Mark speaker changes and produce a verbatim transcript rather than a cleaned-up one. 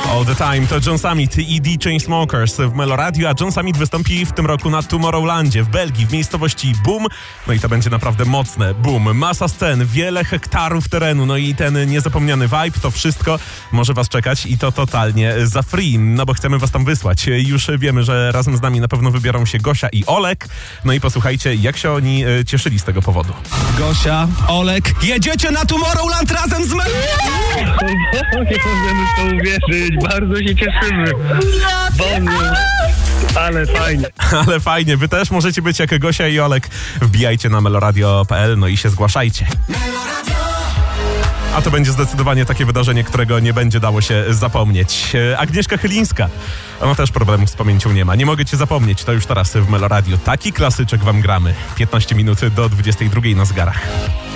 Speaker 1: All the Time to John Summit i The Chainsmokers w Meloradio, a John Summit wystąpi w tym roku na Tomorrowlandzie w Belgii, w miejscowości Boom. No i to będzie naprawdę mocne. Boom. Masa scen, wiele hektarów terenu, no i ten niezapomniany vibe, to wszystko może was czekać i to totalnie za free, no bo chcemy was tam wysłać. Już wiemy, że razem z nami na pewno wybiorą się Gosia i Olek. No i posłuchajcie, jak się oni cieszyli z tego powodu.
Speaker 2: Gosia, Olek, jedziecie na Tomorrowland razem z Meloradio!
Speaker 3: Nie możemy w to uwierzyć, bardzo się cieszymy. Boże, ale fajnie.
Speaker 1: Ale fajnie, wy też możecie być jak Gosia i Olek. Wbijajcie na meloradio kropka p l, no i się zgłaszajcie. A to będzie zdecydowanie takie wydarzenie, którego nie będzie dało się zapomnieć. Agnieszka Chylińska. Ona też problemów z pamięcią nie ma. Nie mogę cię zapomnieć, to już teraz w Meloradio. Taki klasyczek wam gramy. piętnaście minut do dwudziestej drugiej na zegarach.